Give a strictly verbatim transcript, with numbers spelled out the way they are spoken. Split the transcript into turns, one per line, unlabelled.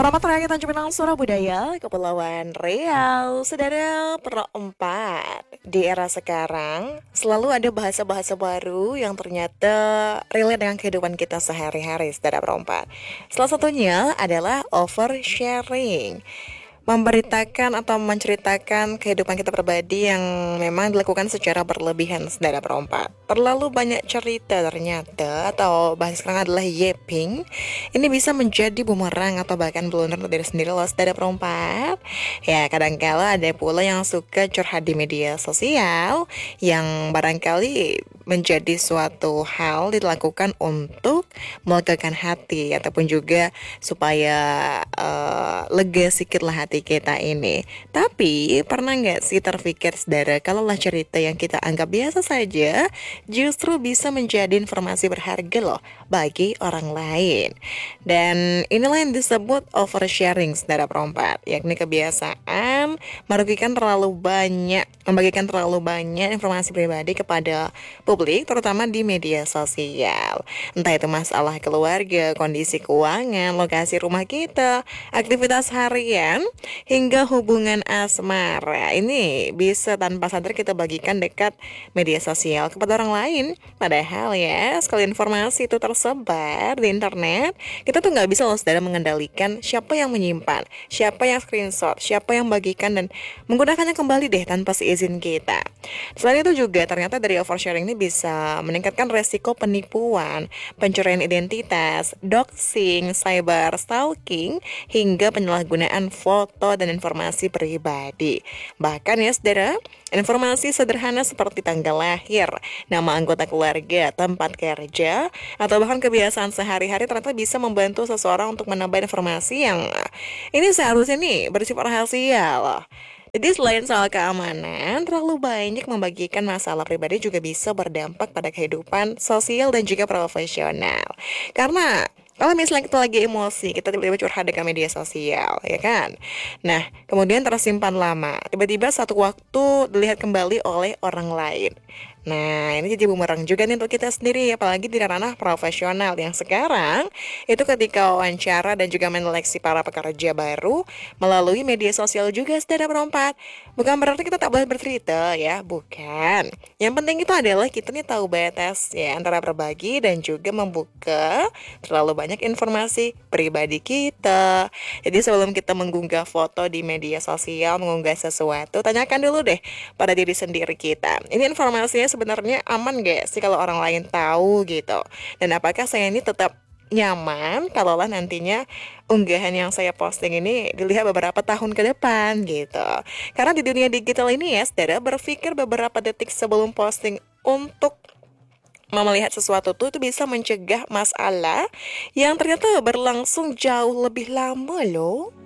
Selamat rakyat Tanjung Pinang Surabaya, Kepulauan Riau. Saudara perempat, di era sekarang selalu ada bahasa-bahasa baru yang ternyata relate dengan kehidupan kita sehari-hari, saudara perempat. Salah satunya adalah oversharing, memberitakan atau menceritakan kehidupan kita pribadi yang memang dilakukan secara berlebihan, saudara perempat. Terlalu banyak cerita ternyata, atau bahasa sekarang adalah yapping. Ini bisa menjadi bumerang atau bahkan blunder untuk diri sendiri loh, saudara perempat. Ya, kadangkala ada pula yang suka curhat di media sosial yang barangkali menjadi suatu hal dilakukan untuk melegakan hati ataupun juga supaya eh, lega sedikit lah hati kita ini. Tapi pernah nggak sih terpikir, saudara, kalau lah cerita yang kita anggap biasa saja justru bisa menjadi informasi berharga loh bagi orang lain. Dan inilah yang disebut oversharing, saudara perempat, yakni kebiasaan merugikan terlalu banyak, membagikan terlalu banyak informasi pribadi kepada publik, terutama di media sosial. Entah itu masalah keluarga, kondisi keuangan, lokasi rumah kita, aktivitas harian, hingga hubungan asmara. Ini bisa tanpa sadar kita bagikan dekat media sosial kepada orang lain. Padahal ya, sekali informasi itu tersebar di internet, kita tuh nggak bisa loh, saudara, mengendalikan siapa yang menyimpan, siapa yang screenshot, siapa yang bagikan dan menggunakannya kembali deh tanpa seizin kita. Selain itu juga ternyata dari oversharing ini bisa meningkatkan resiko penipuan, pencurian identitas, doxing, cyber stalking, hingga penyalahgunaan foto dan informasi pribadi. Bahkan ya, saudara, informasi sederhana seperti tanggal lahir, nama anggota keluarga, tempat kerja, atau bahkan kebiasaan sehari-hari ternyata bisa membantu seseorang untuk menambah informasi yang ini seharusnya nih bersifat rahasia loh. Jadi selain soal keamanan, terlalu banyak membagikan masalah pribadi juga bisa berdampak pada kehidupan sosial dan juga profesional. Karena kalau misalnya kita lagi emosi, kita tiba-tiba curhat dengan media sosial, ya kan? Nah, kemudian tersimpan lama, tiba-tiba satu waktu dilihat kembali oleh orang lain. Nah, ini jadi bumerang juga nih untuk kita sendiri, apalagi di ranah profesional yang sekarang itu ketika wawancara dan juga menyeleksi para pekerja baru melalui media sosial juga, saudara perempat. Bukan berarti kita tak boleh bercerita ya, bukan. Yang penting itu adalah kita nih tahu batas ya antara berbagi dan juga membuka terlalu banyak informasi pribadi kita. Jadi sebelum kita mengunggah foto di media sosial, mengunggah sesuatu, tanyakan dulu deh pada diri sendiri kita. Ini informasinya sebenarnya aman gak sih kalau orang lain tahu gitu? Dan apakah saya ini tetap nyaman kalaulah nantinya unggahan yang saya posting ini dilihat beberapa tahun ke depan gitu. Karena di dunia digital ini ya, saudara, berpikir beberapa detik sebelum posting untuk melihat sesuatu tuh itu bisa mencegah masalah yang ternyata berlangsung jauh lebih lama loh.